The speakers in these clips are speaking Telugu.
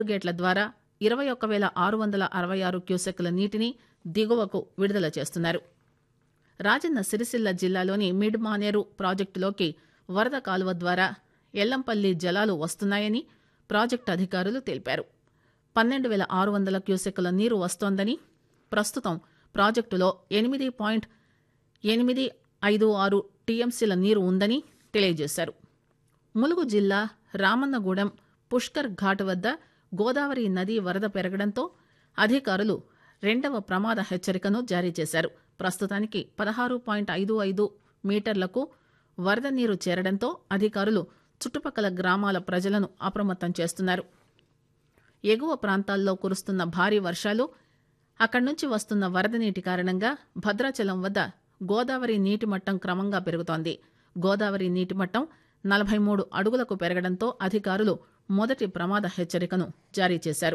గేట్ల ద్వారా 21,666 క్యూసెక్కుల నీటిని దిగువకు విడుదల చేస్తున్నారు. రాజన్న సిరిసిల్ల జిల్లాలోని మిడ్ మానేరు ప్రాజెక్టులోకి వరద కాలువ ద్వారా ఎల్లంపల్లి జలాలు వస్తున్నాయని ప్రాజెక్టు అధికారులు తెలిపారు. 12,600 క్యూసెక్కుల నీరు వస్తోందని, ప్రస్తుతం ప్రాజెక్టులో 8.856 టీఎంసీల నీరు ఉందని తెలియజేశారు. ములుగు జిల్లా రామన్నగూడెం పుష్కర్ ఘాట్ వద్ద గోదావరి నది వరద పెరగడంతో అధికారులు 2వ ప్రమాద హెచ్చరికను జారీ చేశారు. ప్రస్తుతానికి 16.55 మీటర్లకు వరద నీరు చేరడంతో అధికారులు చుట్టుపక్కల గ్రామాల ప్రజలను అప్రమత్తం చేస్తున్నారు. ఎగువ ప్రాంతాల్లో కురుస్తున్న భారీ వర్షాలు, అక్కడి నుంచి వస్తున్న వరద నీటి కారణంగా భద్రాచలం వద్ద గోదావరి నీటి మట్టం క్రమంగా పెరుగుతోంది. గోదావరి నీటి మట్టం 43 అడుగులకు పెరగడంతో అధికారులు మొదటి ప్రమాద హెచ్చరికను జారీ చేశారు.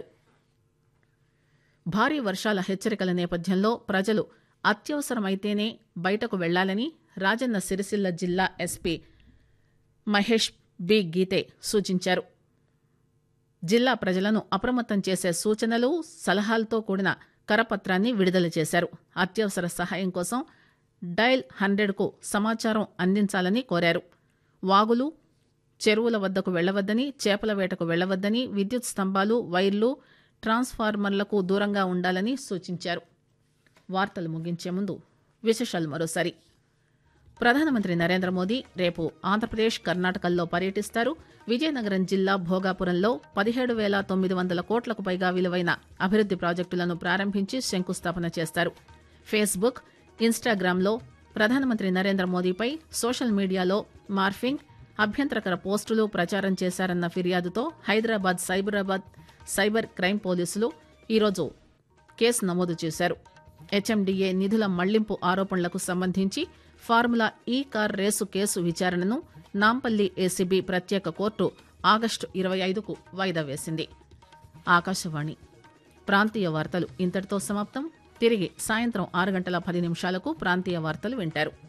భారీ వర్షాల హెచ్చరికల నేపథ్యంలో ప్రజలు అత్యవసరమైతేనే బయటకు వెళ్లాలని రాజన్న సిరిసిల్ల జిల్లా ఎస్పీ మహేష్ బి గీతే సూచించారు. జిల్లా ప్రజలను అప్రమత్తం చేసే సూచనలు, సలహాలతో కూడిన కరపత్రాన్ని విడుదల చేశారు. అత్యవసర సహాయం కోసం డయల్ 100కు సమాచారం అందించాలని కోరారు. వాగులు, చెరువుల వద్దకు వెళ్లవద్దని, చేపల వేటకు వెళ్లవద్దని, విద్యుత్ స్తంభాలు, వైర్లు, ట్రాన్స్ఫార్మర్లకు దూరంగా ఉండాలని సూచించారు. వార్తలు ముగించే ముందు విశేషాలు మరోసారి. ప్రధానమంత్రి నరేంద్ర మోదీ రేపు ఆంధ్రప్రదేశ్, కర్ణాటకల్లో పర్యటిస్తారు. విజయనగరం జిల్లా భోగాపురంలో 17,900 కోట్లకు పైగా విలువైన అభివృద్ది ప్రాజెక్టులను ప్రారంభించి శంకుస్థాపన చేస్తారు. ఫేస్బుక్, ఇన్స్టాగ్రామ్లో ప్రధానమంత్రి నరేంద్ర మోదీపై సోషల్ మీడియాలో మార్ఫింగ్, అభ్యంతరకర పోస్టులు ప్రచారం చేశారన్న ఫిర్యాదుతో హైదరాబాద్ సైబర్ క్రైమ్ పోలీసులు ఈరోజు కేసు నమోదు చేశారు. హెచ్ఎండిఏ నిధుల మళ్లింపు ఆరోపణలకు సంబంధించి ఫార్ములా ఈ కార్ రేసు కేసు విచారణను నాంపల్లి ఏసీబీ ప్రత్యేక కోర్టు ఆగస్టు 25కు వాయిదా వేసింది. ఆకాశవాణి ప్రాంతీయ వార్తలు ఇంతటితో సమాప్తం. తిరిగి సాయంత్రం 6 గంటల 10 నిమిషాలకు ప్రాంతీయ వార్తలు వింటారు.